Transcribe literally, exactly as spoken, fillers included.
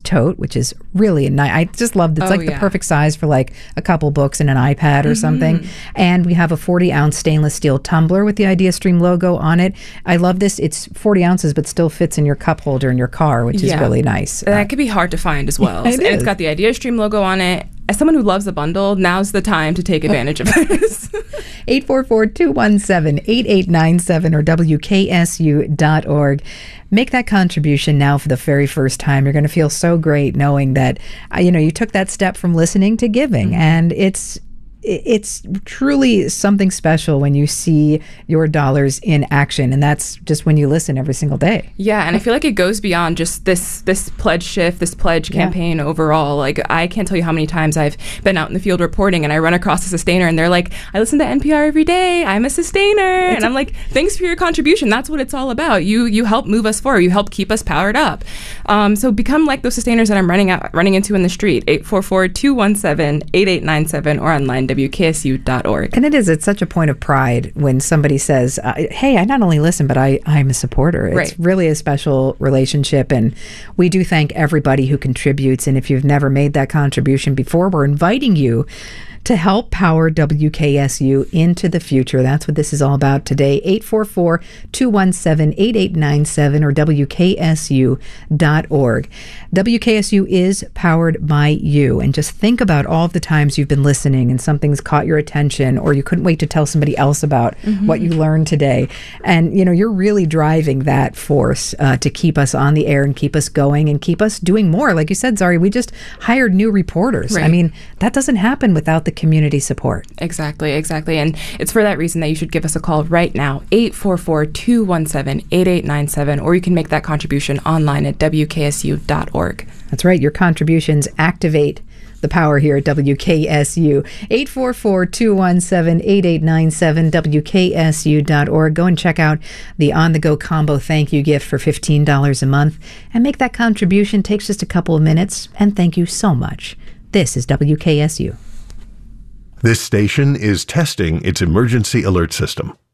tote, which is really nice. I just love it. It's Oh, like yeah. the perfect size for like a couple books and an iPad or Mm-hmm. something. And we have a forty ounce stainless steel tumbler with the IdeaStream logo on it. I love this. It's forty ounces, but still fits in your cup holder in your car, which is Yeah. really nice. And that could be hard to find as well. It and is. it's got the IdeaStream logo on it. As someone who loves a bundle, now's the time to take advantage of this. eight four four, two one seven, eight eight nine seven or W K S U dot org. Make that contribution now for the very first time. You're going to feel so great knowing that, uh, you know, you took that step from listening to giving. Mm-hmm. And it's it's truly something special when you see your dollars in action. And that's just when you listen every single day. Yeah, and I feel like it goes beyond just this this pledge shift, this pledge Yeah. campaign overall. Like, I can't tell you how many times I've been out in the field reporting and I run across a sustainer and they're like, I listen to N P R every day. I'm a sustainer. And I'm like, thanks for your contribution. That's what it's all about. You you help move us forward. You help keep us powered up. Um, so become like those sustainers that I'm running out running into in the street. eight four four, two one seven, eight eight nine seven or online W K S U dot org. And it is, it's such a point of pride when somebody says, uh, hey, I not only listen, but I, I'm a supporter. It's Right. really a special relationship. And we do thank everybody who contributes. And if you've never made that contribution before, we're inviting you to help power W K S U into the future. That's what this is all about today. eight four four, two one seven, eight eight nine seven or W K S U dot org. W K S U is powered by you. And just think about all of the times you've been listening and something's caught your attention or you couldn't wait to tell somebody else about Mm-hmm. what you learned today. And, you know, you're really driving that force uh, to keep us on the air and keep us going and keep us doing more. Like you said, Zari, we just hired new reporters. I Right. mean, that doesn't happen without the community support. Exactly, exactly. And it's for that reason that you should give us a call right now, eight four four, two one seven, eight eight nine seven, or you can make that contribution online at W K S U dot org. That's right. Your contributions activate the power here at W K S U. eight four four, two one seven, eight eight nine seven, W K S U dot org. Go and check out the on-the-go combo thank you gift for fifteen dollars a month and make that contribution. Takes just a couple of minutes. And thank you so much. This is W K S U. This station is testing its emergency alert system.